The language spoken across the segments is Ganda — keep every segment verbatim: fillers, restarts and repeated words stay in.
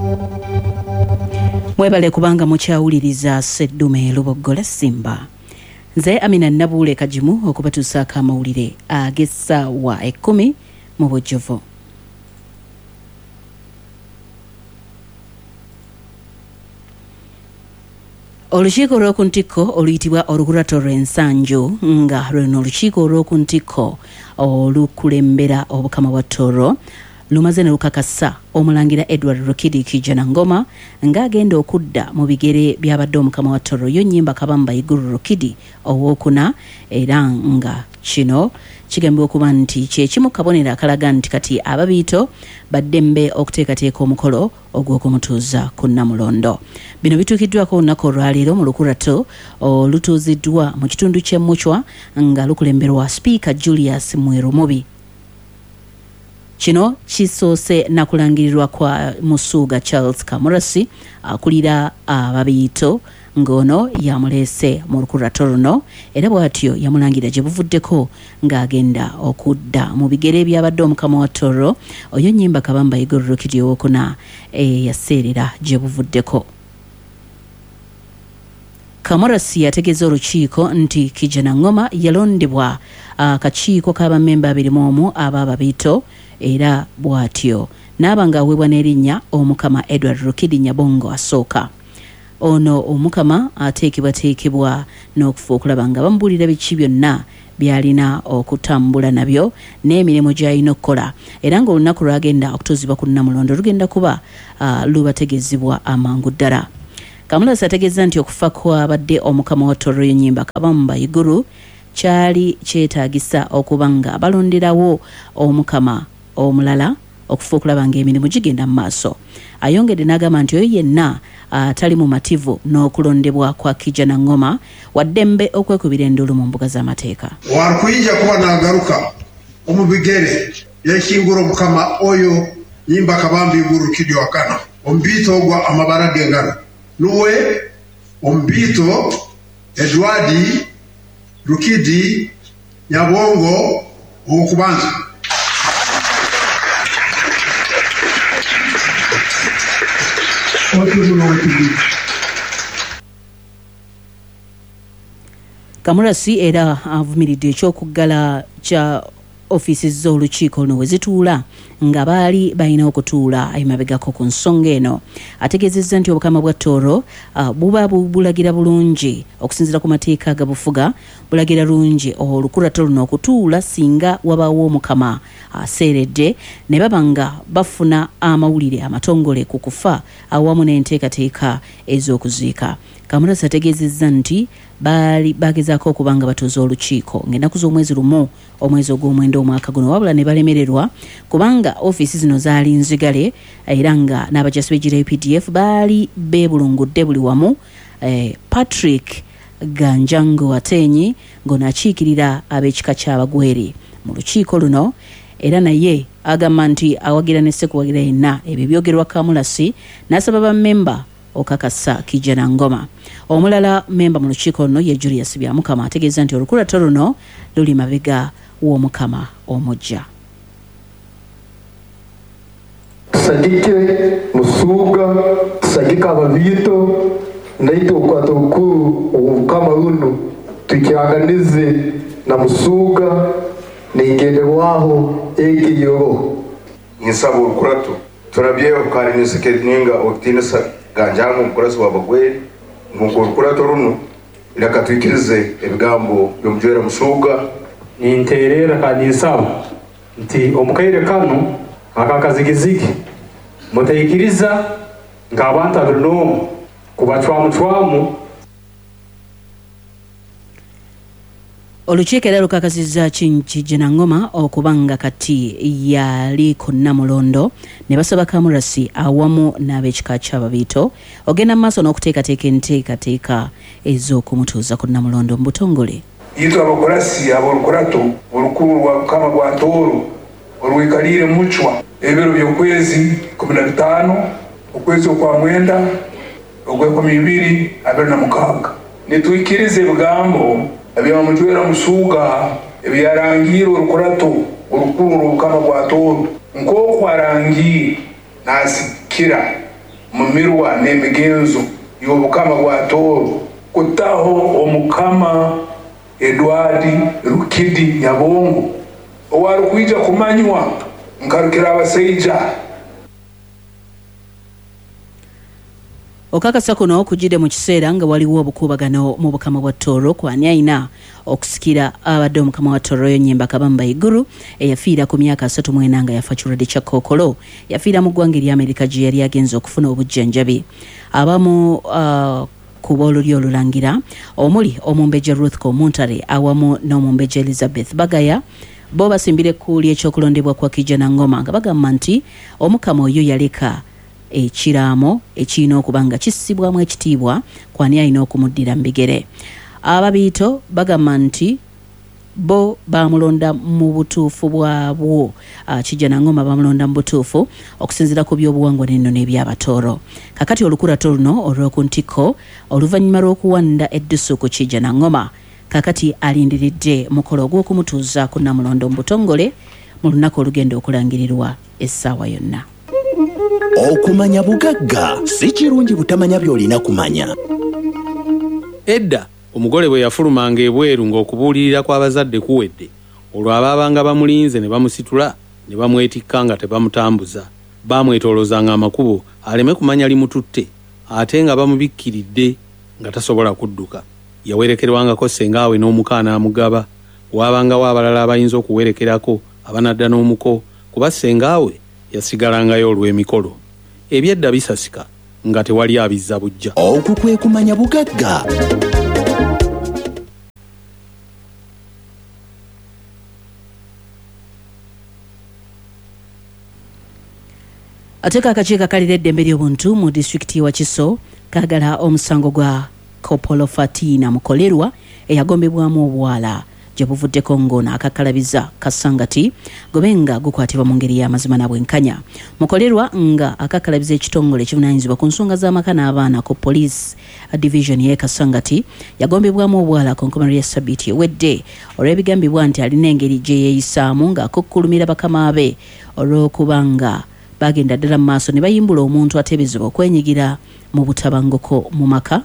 Mwebale kubanga mukyawuliriza Sseddume Luboggola Simba. Nze Amina Nabule Kajimu okubatuusaako amawulire ag'essaawa ekkumi mu bujjuvu. Olukiiko olw'okuntikko oluyitibwa olukurato lw'ensanju nga luno olukiiko olw'okuntikko olukulembera obukama bwa Tooro lumaze ne lukakasa omulangira Edward Rukidi Kijanangoma ng'agenda okudda mu bigere by'abadde omukama wa Tooro Yonyimba Kabamba Iguru Rukidi owookuna, era nga kino kigambibwa okuba nti kyekimu kabonero akalaga nti kati ababiito baddembe okuteekateeka omukolo ogw'okumutuuza ku Namulondo. Bino bituukiddwako olunaku olwaleero mu lukurato olutuuziddwa mu kitundu ky'e Muchwa nga lukulemberwa Sipiika Julius Mwerumubi. Kino kisoose nakulangirirwa kwa Musuuga Charles Kamurasi akulira ababiito ng'ono yamuleese mu lukurato luno, era bw'atyo yamulangira gye buvuddeko ng'agenda okudda mu bigere by'abadde omukama wa Tooro Yonyimba Kabamba Iguru Rukidi owookuna eyaseerera gye buvuddeko. Kamurasi yategeeza olukiiko nti Kijanangoma yalondebwa akakiiko k'abamemba abiri mu omu ab'ababiito, era bw'atyo n'aba ng'aweebwa n'erinnya omukama Edward Rukidi Nyabongo asooka. Ono omukama ateekebwateekebwa n'okufa okulaba nga bamubuulira biki byonna byalina okutambula nabyo n'emirimu gy'alina okukola, era ng'olunaku lwagenda okutuuzibwa ku Namulondo lugenda kuba uh, lubategezebwa amangu ddala. Kamurasi ategeeza nti okufa kwabadde omukama wa Tooro Yonyimba Kabamba Iguru kyali kyetaagisa okuba nga balonderawo omukama omulala okufa okulaba ng'emirimu gigenda mu maaso. Ayongedde n'agamba nti oyo yenna atali uh, mu mativu n'okulondebwa kwa Kijanangoma waddembe okwekubira enduulu mu mbuga z'amateeka. Wakuyinja kuba n'agaruka omu bigere by'ekingura omukama oyo Nyimba Kabamba Iguru Rukidi wakana omubiito ogwa amabara g'engalo luwe omubiito Edward Rukidi Nyabongo owokubanza. Kamurasi era avumiridde ekyokuggala kya ofiisi z'olukiiko luno we zituula nga baali balina okutuula emabegako ku nsonga eno. Ategeezezza nti obukama bwa Tooro uh, buba bulagira bulungi okusinziira ku mateeka agabufuga, bulagira lungi olukurato luno okutuula singa wabaawo omukama aseeredde ne baba nga bafuna amawulire amatongole ku kufa awamu n'enteekateeka ez'okuziika. Kamurasi ategeezezza nti baali bagezaako okuba nga batuuza olukiiko ng'ennaku z'omwezi lumu omwezi ogw'omwenda omwaka guno, wabula ne balemererwa kubanga ofiisi zino zaali nzigale, era nga n'abajasi b'egira P D F baali beebulungudde buli wamu. eh, Patrick Ganjango Atenyi ng'onaakiikirira ab'ekika ky'Abagweri mu lukiiko luno, era naye agamba nti awagira ne ssekuwagira yenna ebyo byogerwa Kamurasi, n'asaba bammemba okakasa Kijanangoma. Omulala memba mu lukiiko luno ye Julius Byamukama ategeeza nti olukurato luno luli mabega w'omukama omujja. Tusagike Musuuga, tusagike ababiito naite okwata okuru obukama buno tukyaganize na Musuuga nigenderwaho egiyoro. Nisaba olukurato turabyeho kari nisekeninga okutinisa ganjangu omukurasi w'Abagweri nkuko olukurato runo leka twikirize ebigambo by'omujwera Musuuga. Ninteerera kandi nsaba nti omukaire kano akakazigizigi mutayikiriza ng'abantu abiri n'omu kubacwamucwamu. Olukiiko era lukakasizza Kijanangoma okuba nga kati yali ku Namulondo ne basaba Kamurasi awamu n'ab'ekika ky'Ababiito ogenda mu maaso n'okuteekateeka enteekateeka ez'okumutuuza ku Namulondo mu butongole. Yitwa abakurasi ab'olukurato olukulu lwa bukama bwa Tooro olwekaliire Muchwa ebiro by'okwezi kumi na bitaano okwezi okwa mwenda ogw'ekumi ibiri abiri na mukaaga. Nitwikirize ebigambo eby'omujwera Musuuga ebyarangiire olukurato olukulu lw'obukama bwa Tooro nk'oku arangiire n'asikira mu mirwa n'emigenzo y'obukama bwa Tooro kutaho omukama Edward Rukidi Nyabongo owari kwija kumanywa nkarukira abaseija. Okakasa kuno kujide mu kiseera nga waliwo obukubagano mu bukama bwa Tooro kwani ayina okusikira abadde omukama wa Tooro Nyimba Kabamba Iguru eyafiira ku myaka asatu mu ena nga yafa kirwadde kya Kookolo. Yafiira mu ggwanga erya Amerika gye yali agenze okufuna obujjanjabi. Abamu uh, ku booluli olulangira omuli omumbejja Ruth Komuntare awamu n'omumbejja Elizabeth Bagaya bo basimbire kuuli ekyokulondebwa kwa Kijana Ngoma nga bagamba nti omukama oyo yaleka ekiraamo ekirina okuba nga kissibwamu ekitiibwa kwani alina okumuddira mu bigere. Ababiito bagamba nti bo bamulonda mu butuufu bwabwo. Kijana Ngoma bamulonda mu butuufu okusinziira ku byobuwangwa n'ennono eby'Abatooro. Kakati olukurato luno olw'oku ntiko oluvannyuma lw'okuwanda eddusu ku Kijana Ngoma kakati alindiridde mukolo ogw'okumutuuza ku Namulondo mu butongole mu lunaku olugenda okulangirirwa essaawa yonna. Okumanya bugagga si kirungi butamanya by'olina kumanya. Edda omugole bwe yafulumanga ebweru ng'okubuulirira kw'abazadde kuwedde olwo abaabanga bamulinze ne bamusitula ne bamwetikka nga tebamutambuza baamwetoolozanga amakubo aleme kumanya limututte ate nga bamubikkiridde nga tasobola kudduka. Yawerekerwangako ssengaawe n'omukaana amugaba waabangawo abalala abayinza okuwerekerako abanadda n'omuko kuba ssengaawe yasigalangayo olw'emikolo. Ebyedda bisasika nga tewali abizza bujja. Okwo kwe kumanya bugagga. Ateka akakiiko akalira eddembe ly'obuntu mu disitulikiti wa Kiso kaagala omusango gwa Kopolo Fatina Mukolerwa eyagombebwamu obwala gye buvuddeko ng'ono akakalabiza kasangati gobenga gukwatibwa mu ngeri y'amazima na bwenkanya. Mukolerwa nga akakalabiza ekitongole ekivunaanyizibwa ku nsonga z'amaka n'abaana ku police division y'e Kasangati yagombebwamu obwala ku nkomerero ya Sabbiiti ewedde olw'ebigambibwa nti alina engeri gye yeeyisaamu ng'akukkulumira bakama be olw'okubanga bagenda ddala mu maaso ne bayimbula omuntu ateebezebwa okwenyigira mu butabanguko mu maka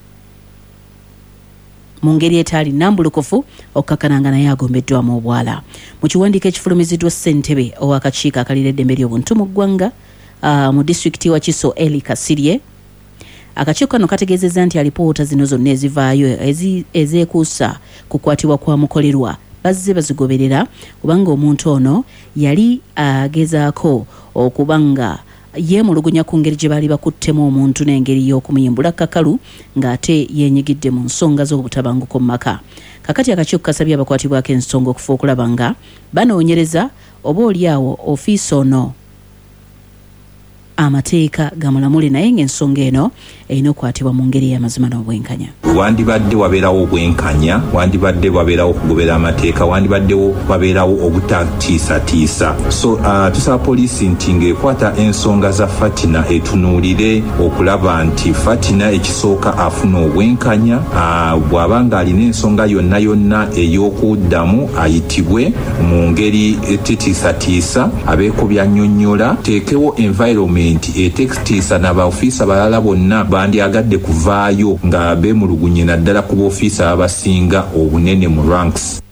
mu ngeri etaali nnambulukufu okukakana naye agombeddwamu obwala. Mu kiwandiiko ekifulumiziddwa ssentebe ow'akakiiko akalira eddembe ly'obuntu mu ggwanga uh, mu disitulikiti wa Kiso Eli Kasirye, akakiiko kano kategeezezza nti alipoota zino zonna ezivaayo ezeekuusa kukwatibwa kwa Mukolerwa bazze bazigoberera kubanga omuntu ono yali agezaako okubanga yeemulugunya ku ngeri gye baali bakuttemu omuntu n'engeri y'okumuyimbula kakalu ng'ate yeenyigidde mu nsonga z'obutabanguko mu maka. Kakati akakiiko kasabye abakwatibwako ensonga okufa okulaba nga banoonyereza oba oliawo ofiisi ono amateeka gamulamule naye ng'ensonga eno erina okukwatibwa mu ngeri y'amazima n'obwenkanya. Wandibadde wabeerawo obwenkanya, wandibadde wabeerawo okugobera amateeka, wandibaddewo wabeerawo obutatiisatiisa. So uh, tusaba poliisi nti ng'ekwata ensonga za Fatina etunuulire okulaba nti Fatina ekisooka afuna obwenkanya, uh, bw'aba ng'alina ensonga yonna yonna ey'okuddamu ayitibwe mu ngeri etitiisatiisa, abeeko by'annyonnyola, teekewo environment etekitiisa n'abaofiisa balala bonna bandyagadde kuvaayo nga beemulugunye naddala ku b'ofiisa abasinga obunene mu ranks.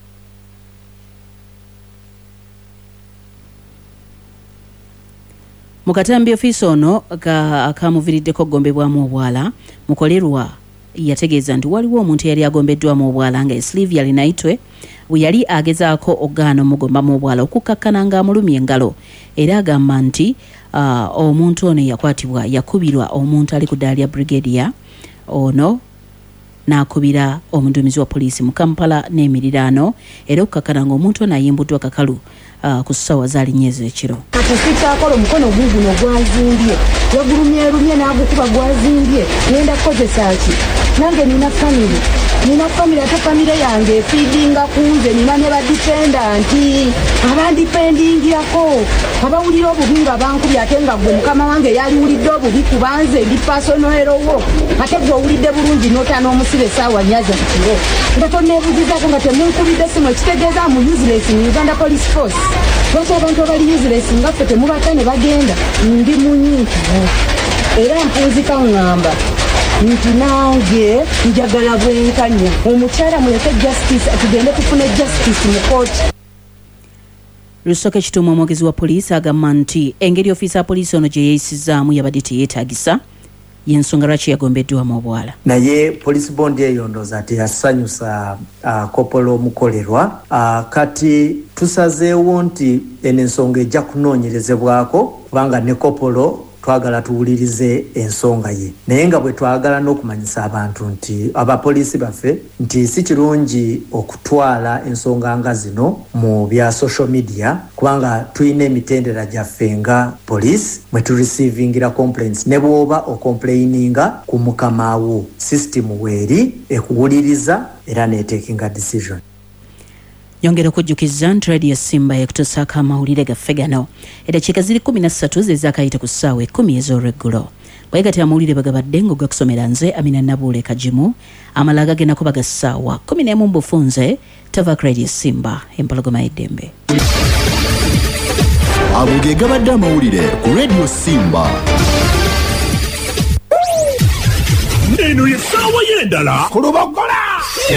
Mu katambi ofiisi ono akamuviiriddeko okugombebwamu obwala, Mukolerwa yategeeza nti waliwo omuntu eyali agombeddwamu obwala nga Silvia Linaitwe bwe yali agezaako ogaana omugombamu obwala okukkakkana ng'amulumya engalo era agamba nti uh, omuntu ono yakwatibwa yakubirwa omuntu ali ku ddaala lya Brigadier ono n'akubira omuduumizi wa poliisi mu Kampala n'emiriraano era okukkakkana ng'omuntu ono ayimbuddwa kakalu uh, ku ssaawa zaalinnya ez'ekiro. Katusikaakola omukono guguno gwazimbye yagulumyerumye n'agukuba gwazimbye ngenda kukozesa ki nange nina famire nina famire ate famire yange efiidinga kunze nina ne badipendanti abandipendingirako abawulira obubi nga bankubye ate nga gwe mukama wange yaliwulidde obubi kubanze ndi pasonoerowo ate gwe owulidde bulungi n'ota n'omusibe essaawa nyaza kiro nga tonneebuzizako nga temunkubidde simu ekitegeeza mu useless mu Uganda Police Force. Lwaki abantu abali useless nga ffe temubata ne bagenda ndi munyiikiro era mpunzika ŋŋamba nti nange njagala bwenkanya omukyala muleke justice tugende kufuna justice mu kooti. Lusoke Kitumu omwogezi wa poliisi agamba nti engeri ofiisa ya poliisi ono gye yeeyisizaamu yabadde teyeetaagisa y'ensonga lwaki yagombeddwamu obwala. Naye poliisi bondi eyo ndooza teyasanyusa uh, kopolo omukolerwa uh, kati tusazeewo nti eno ensonga ejja kunoonyerezebwako kubanga ne kopolo twagala tuwulirize ensonga ye, naye nga bwe twagala n'okumanyisa abantu nti abapoliisi baffe nti si kirungi okutwala ensonga nga zino mu bya social media kubanga tulina emitendera gyaffe nga poliisi mwe tureceivingira complaints ne bw'oba ocomplaininga ku mukamaawo system weeri ekuwuliriza era neetekinga decision. Yongera okujjukiza nti Radio Simba yakutusaako amawulire gaffe gano eddakiika ziri kumi na ssatu ze zaakayita ku ssaawa ekkumi ez'olweggulo. Bwegati amawulire bagabadde ng'ogakusomera nze Amina Nabuule Kajimu, amalala gagendako baga ssaawa kumi n'emu mu bufunze tava ku Radio Simba empologoma y'eddembe. Ago ge gabadde amawulire ku Radio Simba. Eno ye ssaawa y'eddala ku Lubogola.